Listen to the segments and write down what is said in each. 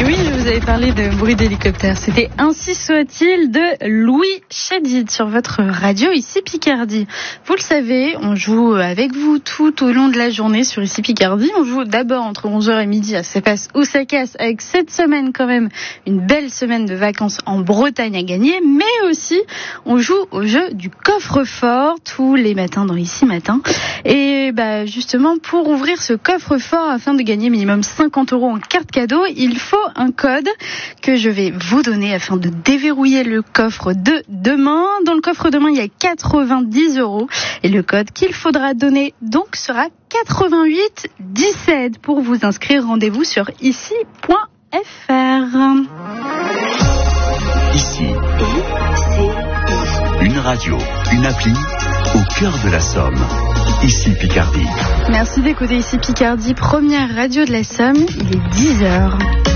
Et oui, je vous avais parlé de bruit d'hélicoptère. C'était Ainsi soit-il de Louis Chédid sur votre radio ici Picardie. Vous le savez, on joue avec vous tout au long de la journée sur ici Picardie. On joue d'abord entre 11h et midi à Ça passe ou ça casse, avec cette semaine quand même une belle semaine de vacances en Bretagne à gagner, mais aussi on joue au jeu du coffre-fort tous les matins dans Ici Matin. Et justement, pour ouvrir ce coffre-fort afin de gagner minimum 50 € en carte cadeau, il faut un code que je vais vous donner afin de déverrouiller le coffre de demain. Dans le coffre demain, il y a 90 € et le code qu'il faudra donner donc sera 8817. Pour vous inscrire, rendez-vous sur ici.fr. Ici, une radio, une appli au cœur de la Somme. Ici Picardie. Merci d'écouter Ici Picardie, première radio de la Somme. Il est 10h.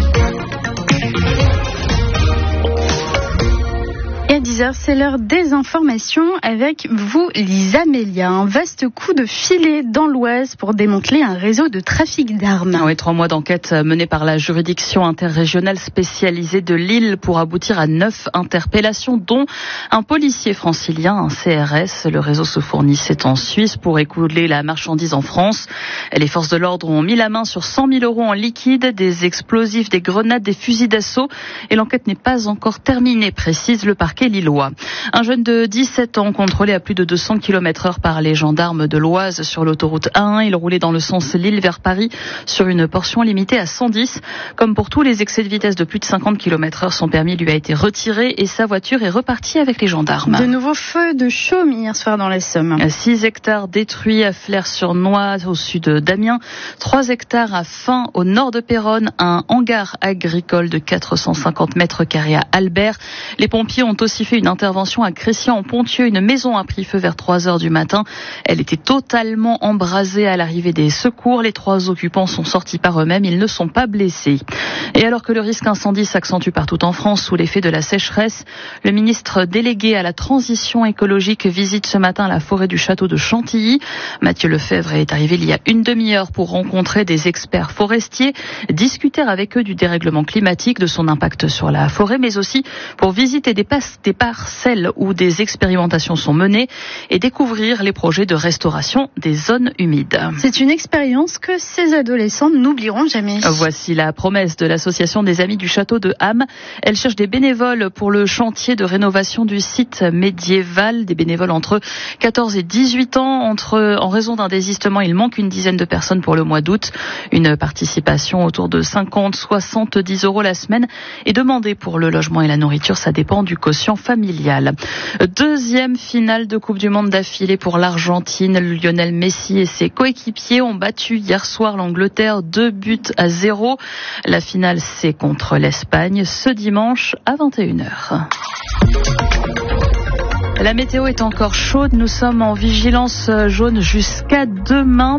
Et à 10h, c'est l'heure des informations avec vous, Lisa Mélia. Un vaste coup de filet dans l'Oise pour démanteler un réseau de trafic d'armes. Oui, 3 mois d'enquête menée par la juridiction interrégionale spécialisée de Lille pour aboutir à 9 interpellations, dont un policier francilien, un CRS. Le réseau se fournissait en Suisse pour écouler la marchandise en France. Les forces de l'ordre ont mis la main sur 100 000 € en liquide, des explosifs, des grenades, des fusils d'assaut. Et l'enquête n'est pas encore terminée, précise le parquet lillois. Un jeune de 17 ans contrôlé à plus de 200 km/h par les gendarmes de l'Oise sur l'autoroute A1. Il roulait dans le sens Lille vers Paris sur une portion limitée à 110. Comme pour tous les excès de vitesse de plus de 50 km/h, son permis lui a été retiré et sa voiture est repartie avec les gendarmes. De nouveaux feux de chaume hier soir dans la Somme. 6 hectares détruits à Flers-sur-Noix au sud d'Amiens. 3 hectares à Fain au nord de Péronne. Un hangar agricole de 450 mètres carrés à Albert. Les pompiers ont aussi fait une intervention à Crécy-en-Ponthieu. Une maison a pris feu vers 3h du matin. Elle était totalement embrasée à l'arrivée des secours. Les 3 occupants sont sortis par eux-mêmes. Ils ne sont pas blessés. Et alors que le risque incendie s'accentue partout en France sous l'effet de la sécheresse, le ministre délégué à la transition écologique visite ce matin la forêt du château de Chantilly. Mathieu Lefebvre est arrivé il y a une demi-heure pour rencontrer des experts forestiers, discuter avec eux du dérèglement climatique, de son impact sur la forêt, mais aussi pour visiter des parcelles où des expérimentations sont menées et découvrir les projets de restauration des zones humides. C'est une expérience que ces adolescents n'oublieront jamais. Voici la promesse de l'association des Amis du Château de Ham. Elle cherche des bénévoles pour le chantier de rénovation du site médiéval, des bénévoles entre 14 et 18 ans. En raison d'un désistement, il manque une dizaine de personnes pour le mois d'août. Une participation autour de 50-70 € la semaine est demandée pour le logement et la nourriture. Ça dépend du quotient familial. Deuxième finale de Coupe du Monde d'affilée pour l'Argentine. Lionel Messi et ses coéquipiers ont battu hier soir l'Angleterre 2-0. La finale, c'est contre l'Espagne ce dimanche à 21h. La météo est encore chaude. Nous sommes en vigilance jaune jusqu'à demain.